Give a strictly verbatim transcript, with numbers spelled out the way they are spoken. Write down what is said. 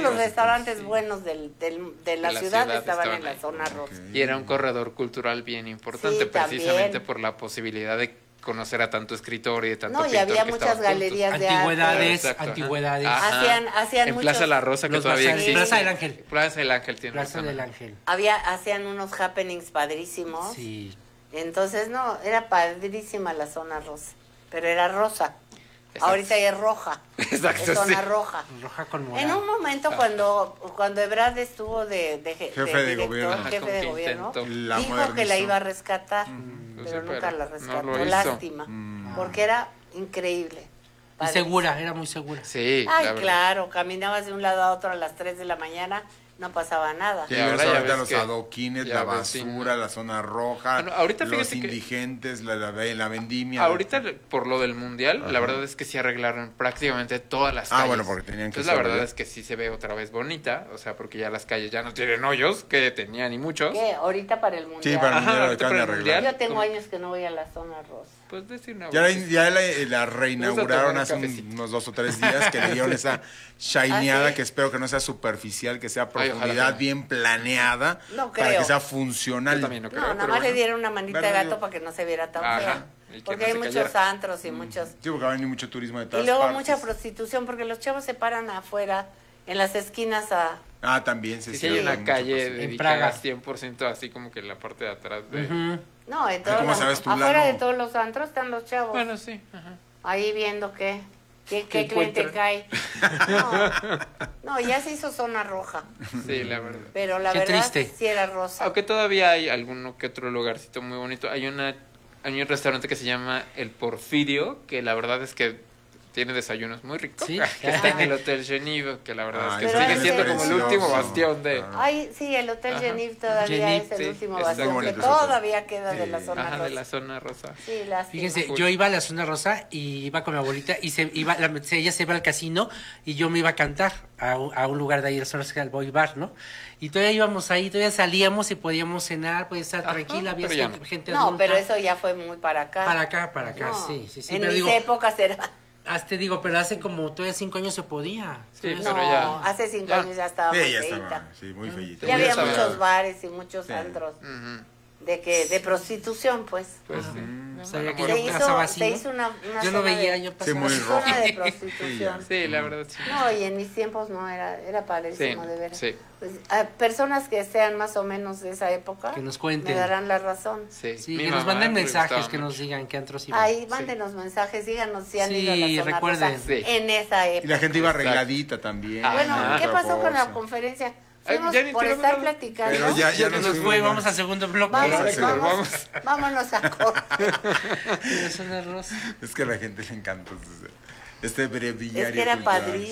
los restaurantes sí. buenos del, del, de, la de la ciudad, ciudad estaban, estaban en la zona rosa. Okay. Y era un corredor cultural bien importante, sí, precisamente también. Por la posibilidad de conocer a tanto escritor y de tanto no, pintor. Y había muchas galerías juntos. de antigüedades, arte. Antigüedades. Hacían, hacían en muchos, Plaza La Rosa, que todavía Plaza, existe. Plaza del Ángel. Plaza del Ángel tiene Plaza del Ángel. Había, hacían unos happenings padrísimos. Sí. Entonces, no, era padrísima la zona rosa. Pero era rosa. Exacto. Ahorita ya es roja. Exacto, es zona sí. roja. Roja con morado. En un momento ah. cuando cuando Ebrard estuvo de, de, de jefe de, de director, gobierno, jefe de gobierno, la dijo modernizó. Que la iba a rescatar, mm, pero sí, nunca pero la rescató. No Lástima, mm. porque era increíble. Y segura, era muy segura. Sí, Ay, claro, caminabas de un lado a otro a las tres de la mañana, no pasaba nada. Sí, ahora ya ves los que, adoquines, la basura, la zona roja, bueno, ahorita los indigentes, que, la, la, la vendimia. Ahorita, la... por lo del mundial, ajá. La verdad es que sí arreglaron prácticamente todas las calles. Ah, bueno, porque tenían que Entonces, la verdad es que sí se ve otra vez bonita, o sea, porque ya las calles ya no tienen hoyos, que tenían y muchos. ¿Qué? Ahorita para el mundial. Sí, para el mundial, ajá, para el mundial. Yo tengo años que no voy a la zona rosa. Pues decir una ya, la, ya la, la reinauguraron hace un, unos dos o tres días, que le dieron esa shineada, ¿ah, sí? Que espero que no sea superficial, que sea profundidad Ay, bien planeada, no creo. Para que sea funcional. Yo también no creo, no, nada más bueno. Le dieron una manita de gato para que no se viera tan fea. Porque no hay muchos cayera. Antros y mm. muchos... Sí, porque va a venir mucho turismo de todas Y luego partes. Mucha prostitución, porque los chavos se paran afuera, en las esquinas a... Ah, también. Sí, sí, sí hay una calle dedicada cien por ciento así como que en la parte de atrás de... Uh-huh. No, en todos ¿Cómo los, sabes tú, afuera Lalo? de todos los antros están los chavos. Bueno, sí. Ajá. Ahí viendo qué, qué, qué cliente cae. No, no, ya se hizo zona roja. Sí, la verdad. Pero la qué verdad triste. Sí era rosa. Aunque todavía hay alguno que otro lugarcito muy bonito. Hay una hay un restaurante que se llama El Porfirio, que la verdad es que tiene desayunos muy ricos. ¿Sí? Que está en el Hotel Geneve, que la verdad Ay, es que sigue siendo precioso. como el último bastión de... Ay, sí, el Hotel Geneve todavía Geneve, es el sí, último es bastión que bonito, todavía queda sí. de la zona Ajá, rosa. de la zona rosa. Sí, lástima. Fíjense, yo iba a la zona rosa y iba con mi abuelita y se iba, la, ella se iba al casino y yo me iba a cantar a, a un lugar de ahí, la zona rosa, al Boy Bar, ¿no? Y todavía íbamos ahí, todavía salíamos y podíamos cenar, podía estar Ajá, tranquila, había gente, no. gente No, adulta. pero eso ya fue muy para acá. Para acá, para acá, no, sí, sí, sí. En pero mis digo, épocas era... Hasta te digo, pero hace como todavía cinco años se podía. Sí, no, pero ya. hace cinco ya. años ya estaba Sí, muy ya feita. estaba, sí, muy feita. Ya había sabía. muchos bares y muchos Sí. antros. Uh-huh. De que de prostitución, pues. Pues sí. No sabía que Se yo pasaba hizo, así, se ¿no? hizo una, una Yo lo zona veía, de, yo Sí, pasaba muy así. rojo. zona de Sí, prostitución. ya. Sí, la verdad sí. No, y en mis tiempos no, era era Sí, padrísimo de ver. sí. Pues, a personas que sean más o menos de esa época Que nos cuenten. me darán la razón. Sí, Sí, Mi que nos mamá manden le mensajes, gustaba que nos mucho. digan qué antros iban. Ahí, mándenos mensajes, díganos si han Sí, ido a la zona recuerden. rosa Sí. en esa Y época. la gente iba Exacto. arregladita también. Ah, Bueno, Ajá. ¿qué pasó con la Cosa. conferencia? Ay, Fuimos ya ni por tenemos estar nada. platicando. Pero ya, ya Ya nos nos fuimos, fue, ¿no? vamos al segundo bloque. Vamos, Ahora sí, vamos, vamos. vámonos a corte. La zona rosa. Es que a la gente le encanta este breviario Es que era cultural. padrísimo.